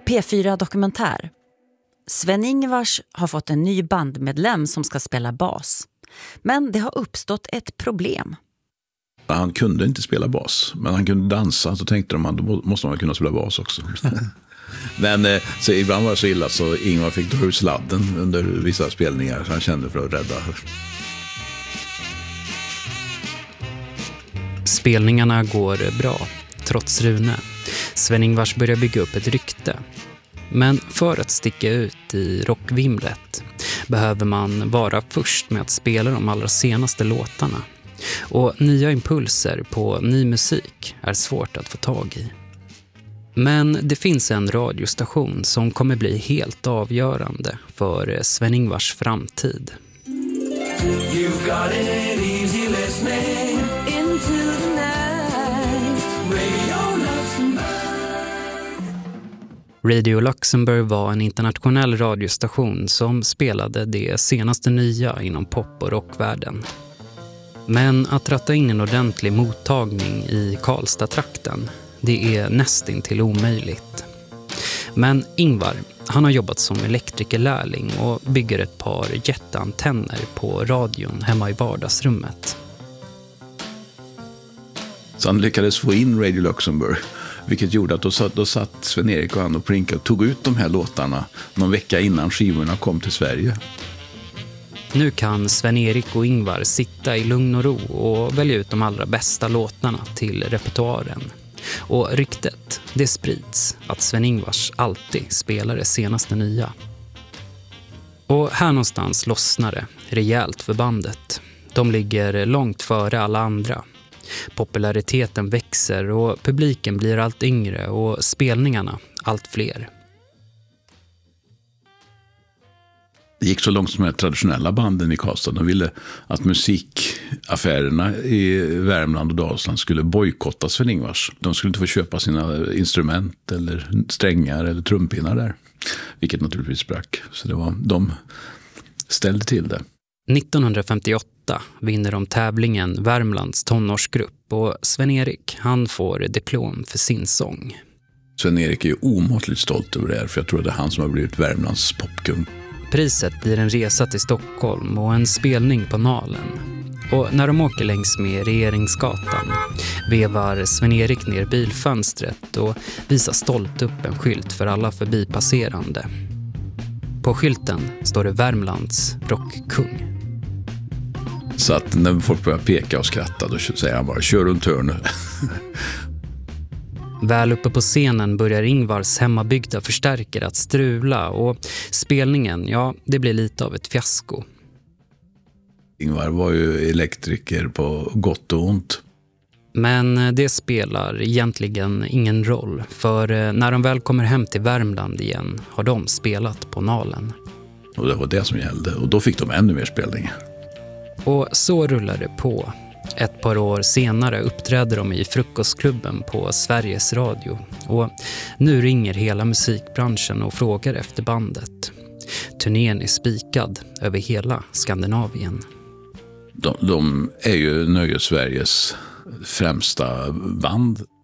P4 Dokumentär. Sven-Ingvars har fått en ny bandmedlem som ska spela bas. Men det har uppstått ett problem. Han kunde inte spela bas, men han kunde dansa. Så tänkte de att då måste man kunna spela bas också. Men så ibland var det så illa så Ingvar fick dra ur sladden under vissa spelningar. Så han kände för att rädda. Spelningarna går bra, trots Rune. Sven-Ingvars börjar bygga upp ett rykte. Men för att sticka ut i rockvimlet behöver man vara först med att spela de allra senaste låtarna. Och nya impulser på ny musik är svårt att få tag i. Men det finns en radiostation som kommer bli helt avgörande för Sven-Ingvars framtid. You've got it easy listening into the night. Radio Luxembourg. Radio Luxembourg var en internationell radiostation som spelade det senaste nya inom pop- och rockvärlden. Men att ratta in en ordentlig mottagning i Karlstad-trakten, det är nästintill omöjligt. Men Ingvar, han har jobbat som elektrikerlärling och bygger ett par jätteantenner på radion hemma i vardagsrummet. Så han lyckades få in Radio Luxembourg, vilket gjorde att då satt Sven-Erik och han och Prinka och tog ut de här låtarna någon vecka innan skivorna kom till Sverige. Nu kan Sven-Erik och Ingvar sitta i lugn och ro och välja ut de allra bästa låtarna till repertoaren. Och ryktet, det sprids att Sven-Ingvars alltid spelar det senaste nya. Och här någonstans lossnar det rejält för bandet. De ligger långt före alla andra. Populariteten växer och publiken blir allt yngre och spelningarna allt fler. Det gick så långt som de traditionella banden i Karlstad. De ville att musikaffärerna i Värmland och Dalsland skulle bojkotta Sven-Ingvars. De skulle inte få köpa sina instrument eller strängar eller trumpinnar där. Vilket naturligtvis sprack. Så de ställde till det. 1958 vinner de tävlingen Värmlands tonårsgrupp och Sven-Erik, han får diplom för sin sång. Sven-Erik är ju omåttligt stolt över det här, för jag tror att det är han som har blivit Värmlands popkung. Priset blir en resa till Stockholm och en spelning på Nalen. Och när de åker längs med Regeringsgatan vevar Sven-Erik ner bilfönstret och visar stolt upp en skylt för alla förbipasserande. På skylten står det Värmlands rockkung. Så att när folk börjar peka och skratta, då säger han bara, kör runt hörnet. Väl uppe på scenen börjar Ingvars hemmabyggda förstärkare att strula och spelningen, ja, det blir lite av ett fiasko. Ingvar var ju elektriker på gott och ont. Men det spelar egentligen ingen roll, för när de väl kommer hem till Värmland igen har de spelat på Nalen. Och det var det som gällde, och då fick de ännu mer spelningar. Och så rullar det på. Ett par år senare uppträder de i Frukostklubben på Sveriges Radio. Och nu ringer hela musikbranschen och frågar efter bandet. Turnén är spikad över hela Skandinavien. De är ju Nöjes Sveriges främsta band.